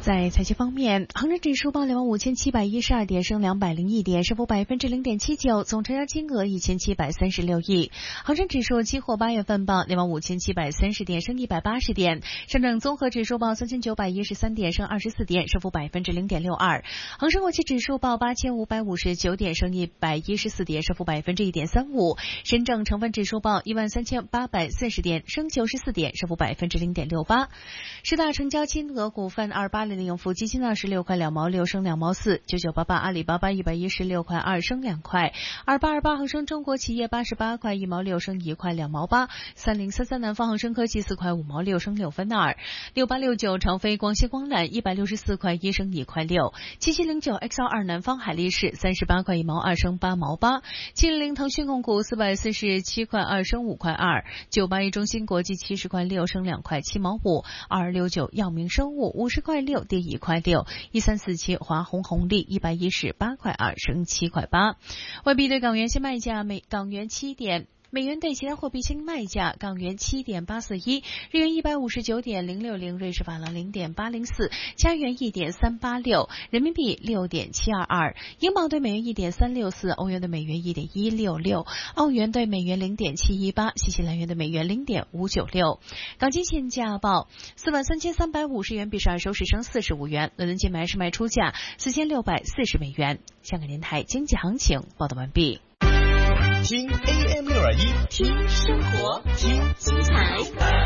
在财经方面，恒生指数报25712点，升201点，升幅0.79%，总成交金额1736亿。恒生指数期货8月份报25730点，升180点。上证综合指数报3913点，升24点，升幅0.62%。恒生国际指数报8559点，升114点，升幅1.35%。深证成分指数报13840点，升94点，升幅0.68%。十大成交金额股份：280盈富基金26块2毛6，升2毛4；9988阿里巴巴116块2，升2块；2828恒生中国企业88块1毛6，升1块2毛8；3033南方恒生科技4块5毛6，升6分2；6869长飞光纤光缆164块1，升1块6；7709 XL2南方海力士38块1毛2，升8毛8；700腾讯控股447块2，升5块2；981中芯国际70块6，升2块7毛5；2269药明生物50块6，跌1块6；1347华虹红利118块2，升7块8。外币对港元现卖价：港元7点。美元对其他货币新卖价：港元7.841，日元159.060，瑞士法郎0.804，加元1.386，人民币6.722，英镑对美元1.364，欧元对美元1.166，澳元对美元0.718，新西兰元对美元0.596。港金现价报43350元，比上收市升45元。伦敦金买市卖出价4640美元。香港电台经济行情报道完毕。 听 AM621， 听生活，听精彩，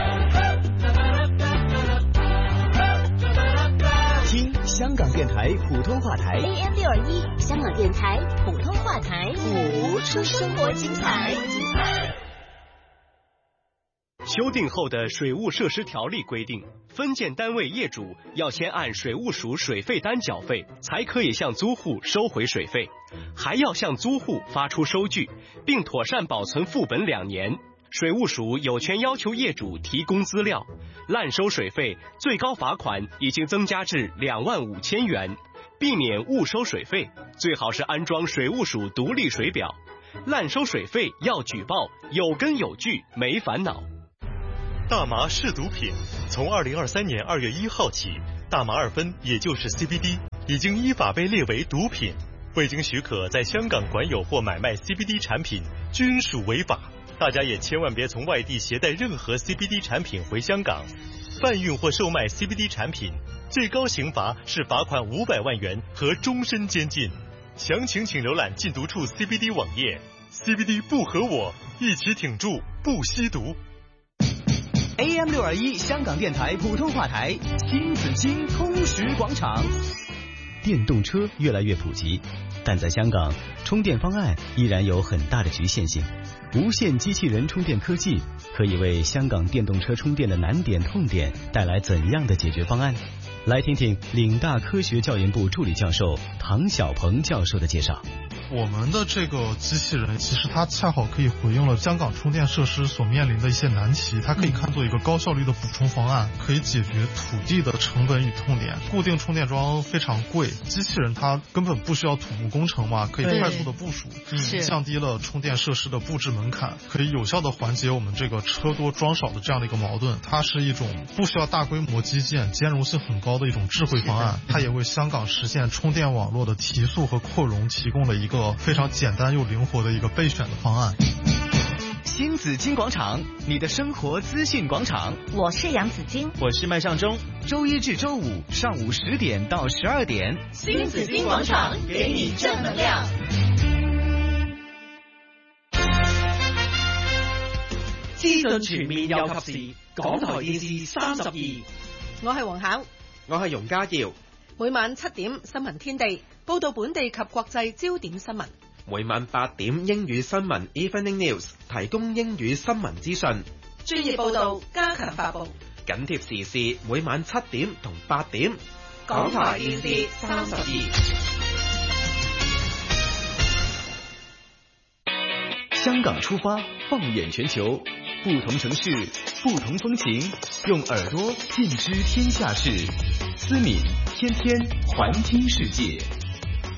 听香港电台普通话台 AM621，香港电台普通话台，谱出生活精彩。 修订后的水务设施条例规定，分建单位业主要先按水务署水费单缴费，才可以向租户收回水费，还要向租户发出收据，并妥善保存副本2年。水务署有权要求业主提供资料，滥收水费最高罚款已经增加至25000元。避免误收水费，最好是安装水务署独立水表。滥收水费要举报，有根有据，没烦恼。 大麻是毒品，从2023年2月1号起，大麻2酚也就是 CBD 已经依法被列为毒品，未经许可在香港管有或买卖 CBD 产品均属违法。大家也千万别从外地携带任何 CBD 产品回香港，贩运或售卖 CBD 产品，最高刑罚是罚款500万元和终身监禁。详情请浏览禁毒处 CBD 网页。CBD 不和我，一起挺住不吸毒。 AM621香港电台普通话台，新紫荆通识广场。 电动车越来越普及，但在香港，充电方案依然有很大的局限性。无线机器人充电科技可以为香港电动车充电的难点痛点带来怎样的解决方案？来听听岭大科学教研部助理教授唐小鹏教授的介绍。 我们的这个机器人其实它恰好可以回应了香港充电设施所面临的一些难题，它可以看作一个高效率的补充方案，可以解决土地的成本与痛点。固定充电桩非常贵，机器人它根本不需要土木工程嘛，可以快速的部署，降低了充电设施的布置门槛，可以有效的缓解我们这个车多装少的这样的一个矛盾。它是一种不需要大规模基建、兼容性很高的一种智慧方案，它也为香港实现充电网络的提速和扩容提供了一个非常简单又灵活的一个备选的方案。 新紫荆广场，你的生活资讯广场。 我是杨紫荆， 我是麦尚中。周一至周五上午10点到12点， 新紫荆广场给你正能量。 資訊全面又及時，港台電視32。 我係黃巧， 我係容家耀。 每晚7點新聞天地，報道本地及國際焦點新聞。 每晚8點英語新聞 Evening News， 提供英語新聞資訊， 專業報導，加強發布， 緊貼時事。每晚7點同8點， 港台電視32。 香港出發，放眼全球，不同城市，不同風情，用耳朵盡知天下事。思敏天天環聽世界。